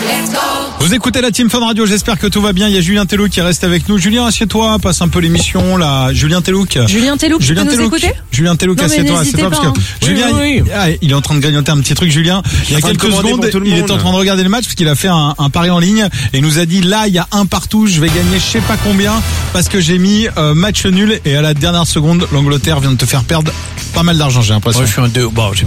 Vous écoutez la Team Fun Radio, j'espère que tout va bien. Il y a Julien Telouk qui reste avec nous. Julien, assieds-toi, passe un peu l'émission là. Julien Telouk, tu peux nous écouter ? Julien Telouk, assieds-toi parce que Julien, il est en train de grignoter un petit truc. Julien, il y a quelques secondes, il est en train de regarder le match parce qu'il a fait un pari en ligne et il nous a dit là, il y a un partout, je vais gagner je sais pas combien parce que j'ai mis match nul et à la dernière seconde, l'Angleterre vient de te faire perdre pas mal d'argent, j'ai l'impression. Moi, je suis un 2. Bon,